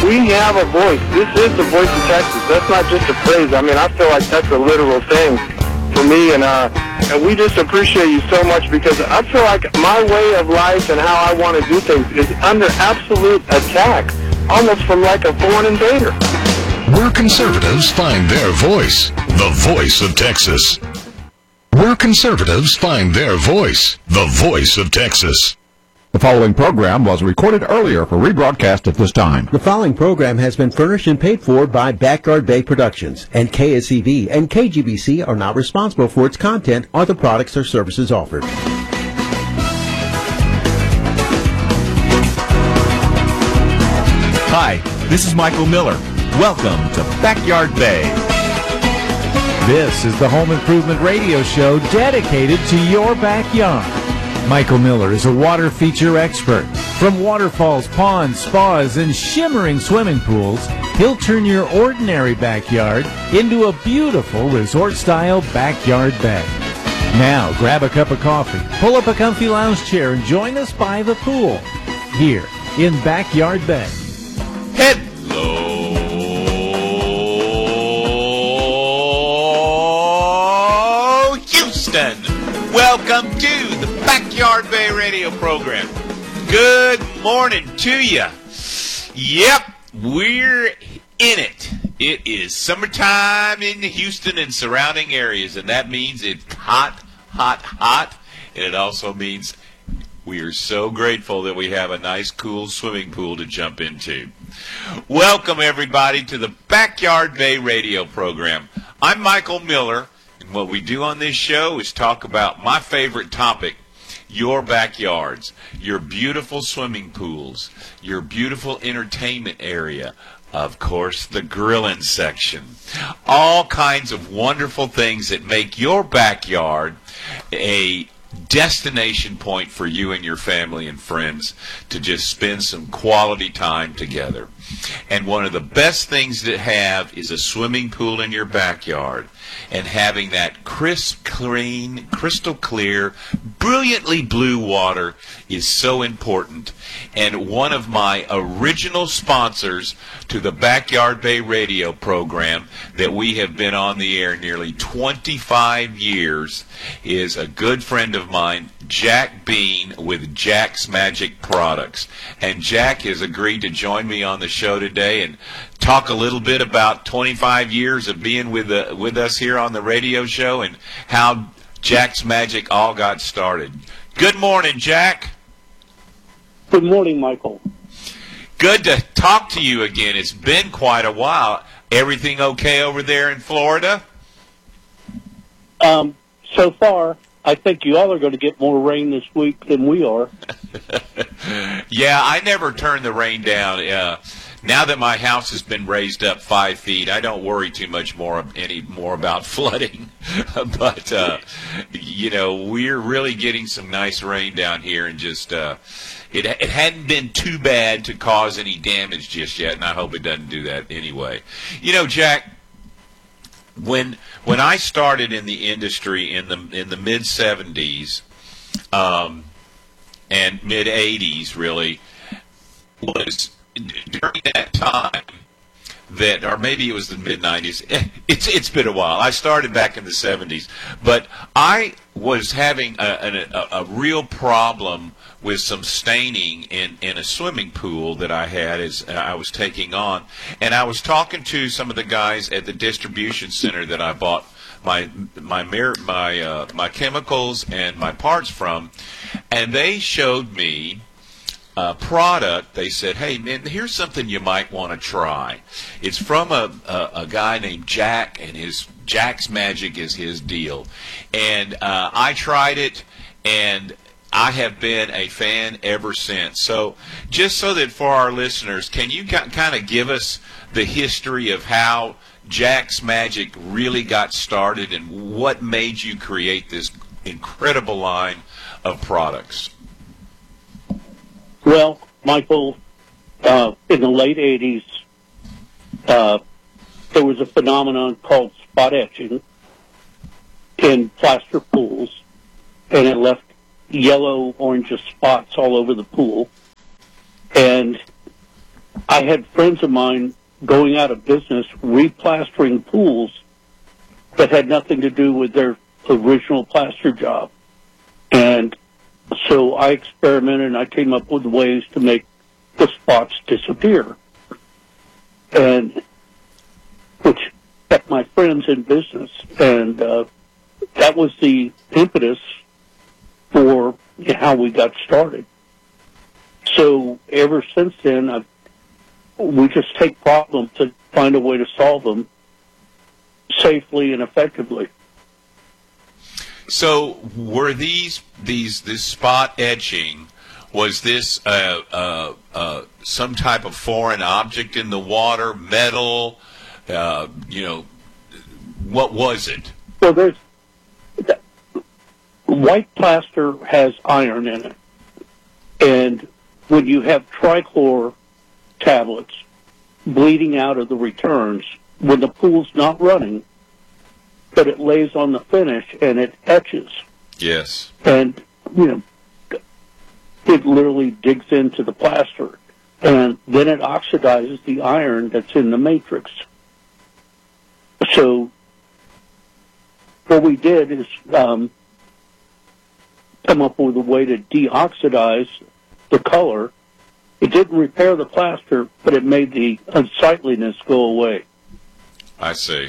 We have a voice. This is the voice of Texas. That's not just a phrase. I mean, I feel like that's a literal thing for me, and we just appreciate you so much because I feel like my way of life and how I want to do things is under absolute attack, almost from like a foreign invader. Where conservatives find their voice, the voice of Texas. Where conservatives find their voice, the voice of Texas. The following program was recorded earlier for rebroadcast at this time. The following program has been furnished and paid for by Backyard Bay Productions, and KSCV and KGBC are not responsible for its content or the products or services offered. Hi, this is Michael Miller. Welcome to Backyard Bay. This is the home improvement radio show dedicated to your backyard. Michael Miller is a water feature expert. From waterfalls, ponds, spas, and shimmering swimming pools, he'll turn your ordinary backyard into a beautiful resort-style backyard bay. Now, grab a cup of coffee, pull up a comfy lounge chair, and join us by the pool here in Backyard Bay. Hello, Houston. Welcome to the Backyard Bay radio program. Good morning to you. Yep, we're in it. It is summertime in Houston and surrounding areas, and that means it's hot, hot, hot. And it also means we are so grateful that we have a nice, cool swimming pool to jump into. Welcome, everybody, to the Backyard Bay radio program. I'm Michael Miller, and what we do on this show is talk about my favorite topic, your backyards, your beautiful swimming pools, your beautiful entertainment area, of course, the grilling section. All kinds of wonderful things that make your backyard a destination point for you and your family and friends to just spend some quality time together. And one of the best things to have is a swimming pool in your backyard, and having that crisp, clean, crystal clear, brilliantly blue water is so important. And one of my original sponsors to the Backyard Bay radio program that we have been on the air nearly 25 years is a good friend of mine, Jack Bean with Jack's Magic Products. And Jack has agreed to join me on the show today and talk a little bit about 25 years of being with us here on the radio show and how Jack's Magic all got started. Good morning, Jack. Good morning, Michael. Good to talk to you again. It's been quite a while. Everything okay over there in Florida? So far, I think you all are going to get more rain this week than we are. Yeah, I never turn the rain down. Now that my house has been raised up 5 feet, I don't worry too much anymore about flooding. But, we're really getting some nice rain down here, and just it hadn't been too bad to cause any damage just yet, and I hope it doesn't do that anyway. You know, Jack, when I started in the industry in the mid-'70s and mid-'80s, really, was during that time that, or maybe it was the mid-'90s. It's been a while. I started back in the '70s, but I was having a real problem with some staining in a swimming pool that I had as I was taking on, and I was talking to some of the guys at the distribution center that I bought my chemicals and my parts from, and they showed me a product. They said, "Hey, man, here's something you might want to try. It's from a guy named Jack, and Jack's Magic is his deal." And I tried it, and I have been a fan ever since. So just so that for our listeners, can you kind of give us the history of how Jack's Magic really got started and what made you create this incredible line of products? Well, Michael, in the late 80s, there was a phenomenon called spot etching in plaster pools, and it left yellow, orange spots all over the pool. And I had friends of mine going out of business replastering pools that had nothing to do with their original plaster job. And so I experimented and I came up with ways to make the spots disappear. And which kept my friends in business. And that was the impetus for how we got started. So ever since then, we just take problems and find a way to solve them safely and effectively. So were this spot etching, was this some type of foreign object in the water, metal, what was it? Well, white plaster has iron in it. And when you have trichlor tablets bleeding out of the returns, when the pool's not running, but it lays on the finish and it etches. Yes. And, it literally digs into the plaster. And then it oxidizes the iron that's in the matrix. So what we did is come up with a way to deoxidize the color. It didn't repair the plaster, but it made the unsightliness go away. I see.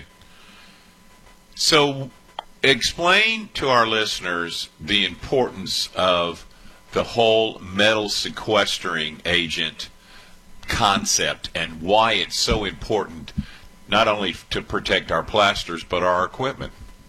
So explain to our listeners the importance of the whole metal sequestering agent concept and why it's so important, not only to protect our plasters, but our equipment.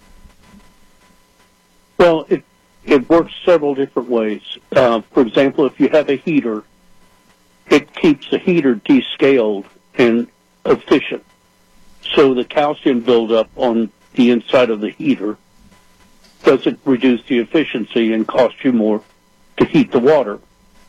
Well, it works several different ways. For example, if you have a heater, it keeps the heater descaled and efficient. So the calcium buildup on the inside of the heater doesn't reduce the efficiency and cost you more to heat the water.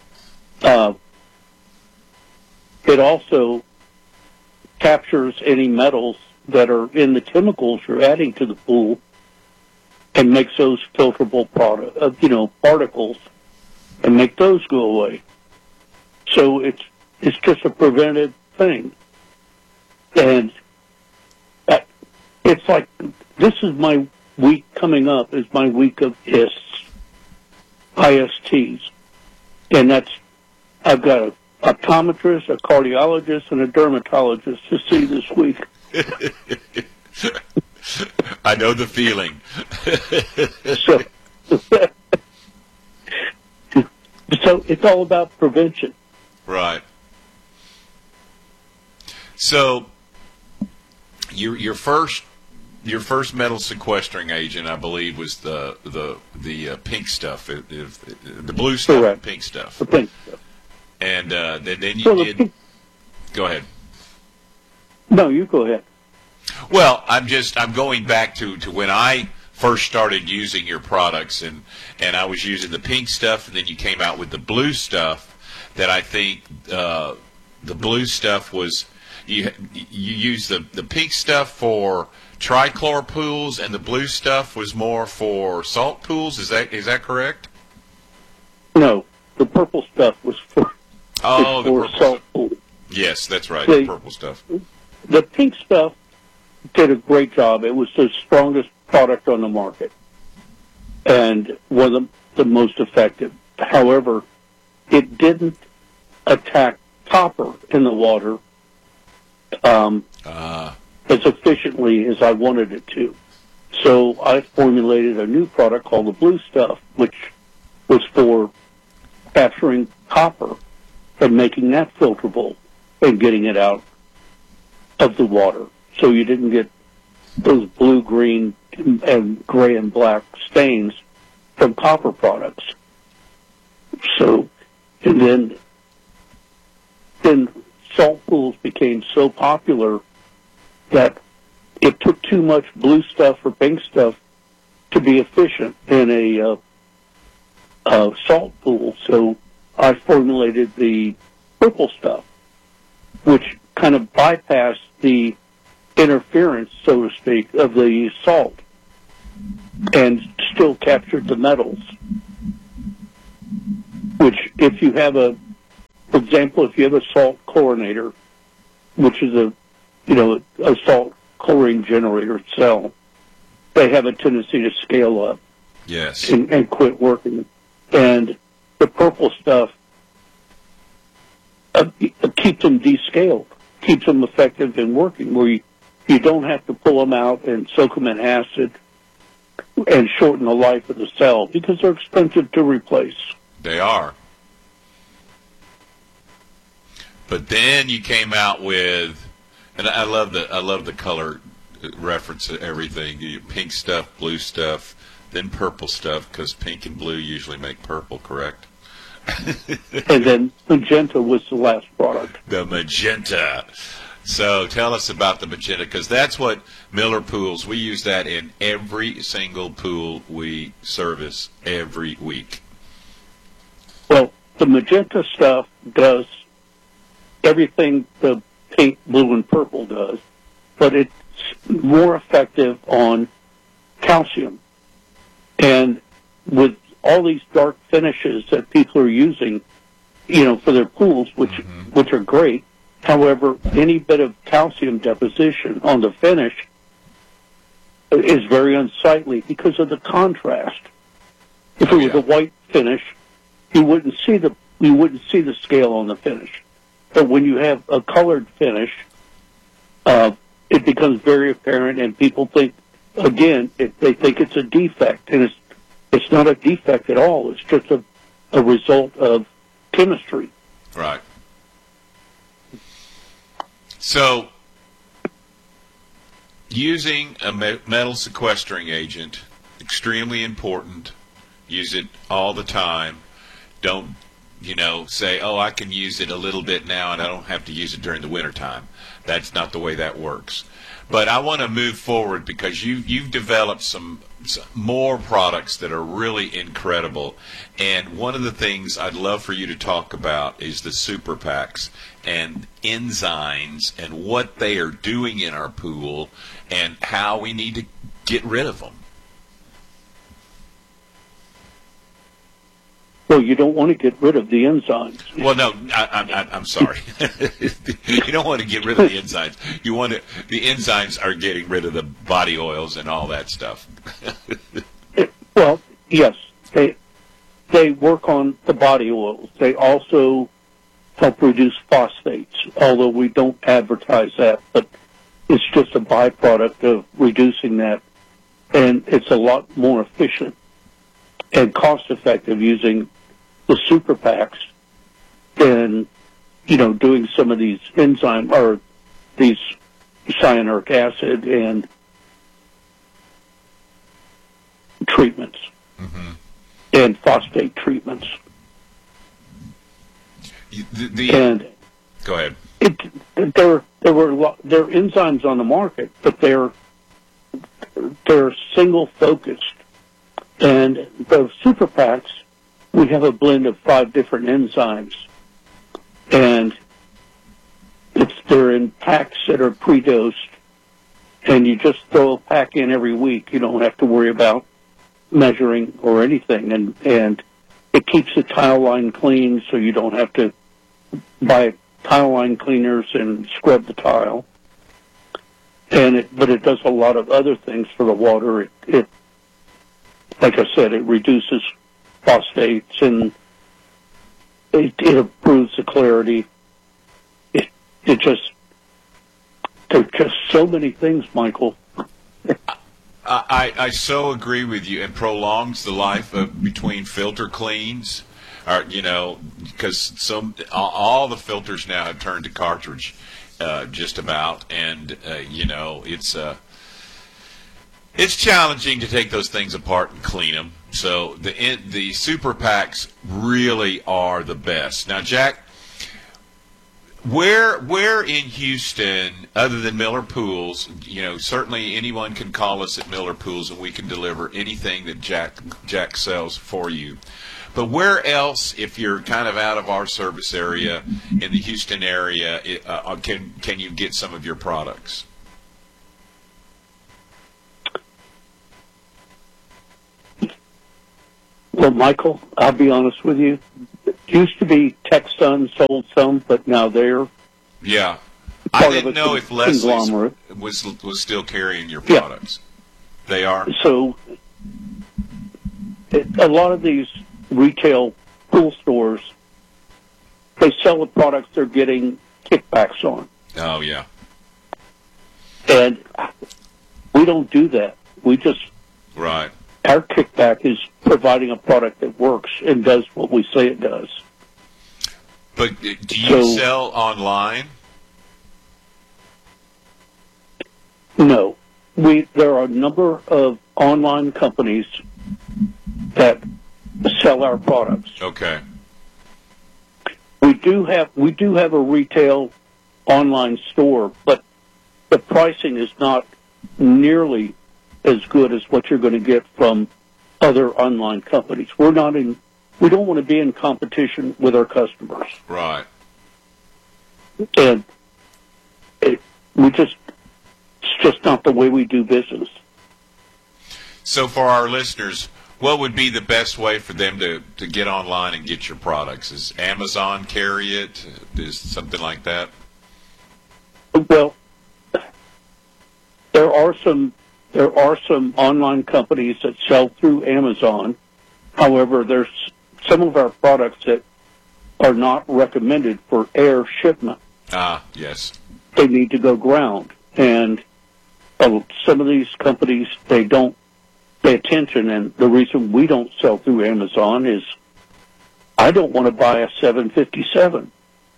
It also captures any metals that are in the chemicals you're adding to the pool and makes those filterable particles and make those go away. So it's just a preventive thing. And it's like, this is my week coming up, is my week of ISTs. And I've got an optometrist, a cardiologist, and a dermatologist to see this week. I know the feeling. So it's all about prevention. Right. So your first metal sequestering agent, I believe, was the pink stuff, the blue stuff. Correct. And pink stuff. The pink stuff. And then you So did. Go ahead. No, you go ahead. Well, I'm going back to when I first started using your products, and I was using the pink stuff, and then you came out with the blue stuff. That I think the blue stuff was you use the pink stuff for trichlor pools, and the blue stuff was more for salt pools. Is that correct? No, the purple stuff was for the purple salt pools. Yes, that's right. The purple stuff. The pink stuff did a great job. It was the strongest product on the market and one of the most effective. However, it didn't attack copper in the water as efficiently as I wanted it to. So I formulated a new product called the blue stuff, which was for capturing copper and making that filterable and getting it out of the water. So you didn't get those blue, green, and gray and black stains from copper products. So, and then salt pools became so popular that it took too much blue stuff or pink stuff to be efficient in a salt pool. So I formulated the purple stuff, which kind of bypassed the interference, so to speak, of the salt and still captured the metals, which if you have a For example, if you have a salt chlorinator, which is a salt chlorine generator cell, they have a tendency to scale up. Yes. And quit working. And the purple stuff keeps them descaled, keeps them effective in working, where you don't have to pull them out and soak them in acid and shorten the life of the cell, because they're expensive to replace. They are. But then you came out with, and I love the color reference to everything. You pink stuff, blue stuff, then purple stuff, because pink and blue usually make purple, correct? And then magenta was the last product. The magenta. So tell us about the magenta, because that's what Miller Pools, we use that in every single pool we service every week. Well, the magenta stuff does everything the pink, blue, and purple does, but it's more effective on calcium. And with all these dark finishes that people are using, for their pools, which are great, however, any bit of calcium deposition on the finish is very unsightly because of the contrast. If it was a white finish, you wouldn't see the scale on the finish. But when you have a colored finish, it becomes very apparent, and people think, again, they think it's a defect, and it's not a defect at all. It's just a result of chemistry. Right. So, using a metal sequestering agent, extremely important. Use it all the time. Don't, say, oh, I can use it a little bit now and I don't have to use it during the wintertime. That's not the way that works. But I want to move forward, because you've developed some more products that are really incredible. And one of the things I'd love for you to talk about is the super packs and enzymes and what they are doing in our pool and how we need to get rid of them. Well, you don't want to get rid of the enzymes. Well, no, I'm sorry. You don't want to get rid of the enzymes. The enzymes are getting rid of the body oils and all that stuff. Well, yes, they work on the body oils. They also help reduce phosphates, although we don't advertise that, but it's just a byproduct of reducing that, and it's a lot more efficient and cost-effective using the super packs than, doing some of these enzyme or these cyanuric acid and treatments and phosphate treatments. Go ahead. There are enzymes on the market, but they're single focused. And the super packs, we have a blend of 5 different enzymes, and they're in packs that are pre-dosed, and you just throw a pack in every week. You don't have to worry about measuring or anything, and it keeps the tile line clean, so you don't have to buy tile line cleaners and scrub the tile. But it does a lot of other things for the water. It like I said, it reduces phosphates, and it improves the clarity. There's just so many things, Michael. I so agree with you. It prolongs the life of between filter cleans, because all the filters now have turned to cartridge, just about, and it's challenging to take those things apart and clean them. So the super packs really are the best. Now, Jack, where in Houston, other than Miller Pools, certainly anyone can call us at Miller Pools and we can deliver anything that Jack sells for you. But where else, if you're kind of out of our service area in the Houston area, can you get some of your products? Well, Michael, I'll be honest with you. used to be TechSun sold some, but now they're Yeah. I part of didn't a know if Leslie's conglomerate. was still carrying your Yeah. products. They are? So a lot of these retail pool stores, they sell the products they're getting kickbacks on. Oh, yeah. And we don't do that. We just, Right. our kickback is providing a product that works and does what we say it does. But do you So- sell online? No. There are a number of online companies that sell our products. Okay. We do have a retail online store, but the pricing is not nearly as good as what you're going to get from other online companies. We don't want to be in competition with our customers. Right. And it's just not the way we do business. So for our listeners, what would be the best way for them to get online and get your products? Is Amazon carry it? Is something like that? Well, there are some online companies that sell through Amazon. However, there's some of our products that are not recommended for air shipment. Ah, yes. They need to go ground. And some of these companies, they don't pay attention. And the reason we don't sell through Amazon is I don't want to buy a 757.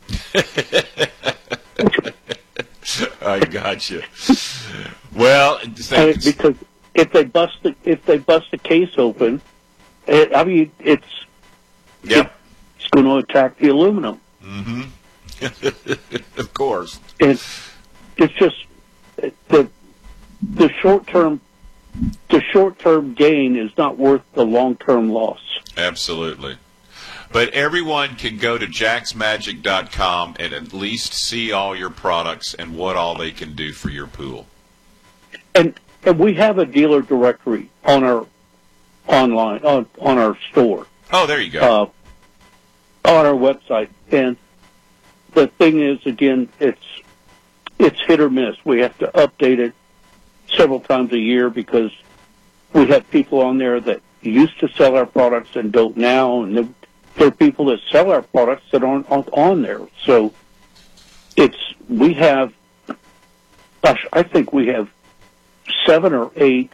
I got you. Well, Because if they bust the case open, it's yep. it's going to attack the aluminum. Mm-hmm. Of course. And it's just the short term gain is not worth the long term loss. Absolutely. But everyone can go to jacksmagic.com and at least see all your products and what all they can do for your pool. And we have a dealer directory on our online on our store. Oh, there you go. On our website. And the thing is, again, it's hit or miss. We have to update it several times a year because we have people on there that used to sell our products and don't now, and there are people that sell our products that aren't on there. So I think we have 7 or 8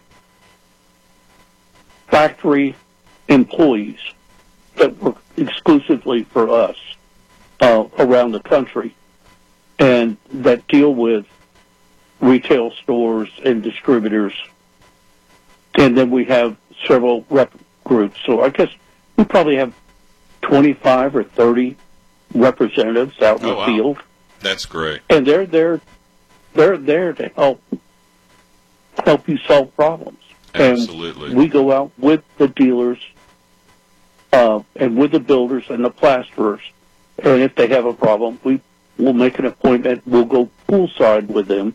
factory employees that work exclusively for us around the country and that deal with retail stores and distributors. And then we have several rep groups. So I guess we probably have 25 or 30 representatives out in the field. That's great. And they're there to help you solve problems. Absolutely. And we go out with the dealers and with the builders and the plasterers. And if they have a problem, we'll make an appointment. We'll go poolside with them.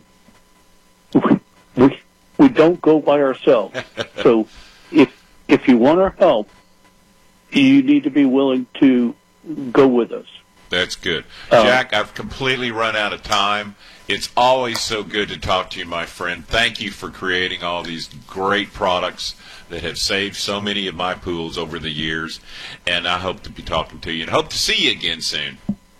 We don't go by ourselves. So if you want our help, you need to be willing to go with us. That's good. Jack, I've completely run out of time. It's always so good to talk to you, my friend. Thank you for creating all these great products that have saved so many of my pools over the years. And I hope to be talking to you and hope to see you again soon.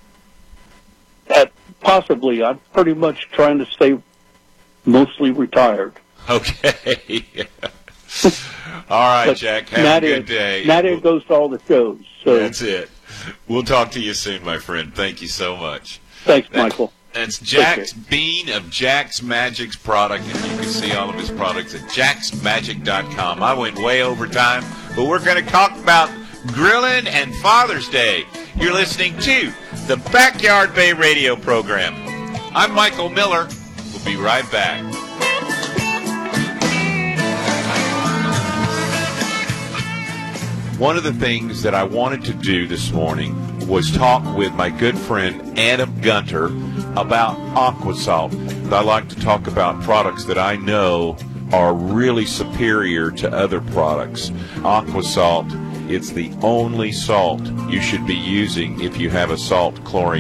Possibly. I'm pretty much trying to stay mostly retired. Okay. All right, But Jack. Have a good day. Nadia goes to all the shows. So That's it. We'll talk to you soon, my friend. Thank you so much. Thanks, Michael. That's Jack's Bean of Jack's Magic's product, and you can see all of his products at jacksmagic.com. I went way over time, but we're going to talk about grilling and Father's Day. You're listening to the Backyard Bay Radio program. I'm Michael Miller. We'll be right back. One of the things that I wanted to do this morning was talk with my good friend Adam Gunter about Aquasalt. I like to talk about products that I know are really superior to other products. Aquasalt It's the only salt you should be using if you have a salt chlorine